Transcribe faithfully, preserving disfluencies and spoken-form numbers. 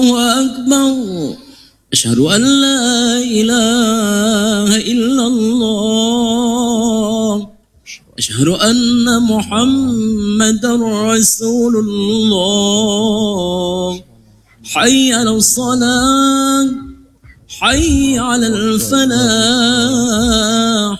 أكبر أشهد أن لا إله إلا الله أشهد أن محمدا رسول الله حي على الصلاة حي على الفلاح